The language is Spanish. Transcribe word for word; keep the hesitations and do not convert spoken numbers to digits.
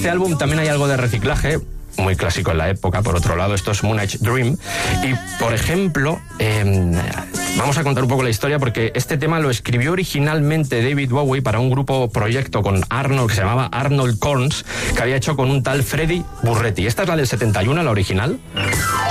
este álbum también hay algo de reciclaje, muy clásico en la época. Por otro lado, esto es Moonage Dream. Y, por ejemplo, eh, vamos a contar un poco la historia, porque este tema lo escribió originalmente David Bowie para un grupo proyecto con Arnold, que se llamaba Arnold Corns, que había hecho con un tal Freddie Burretti. Esta es la del setenta y uno, la original.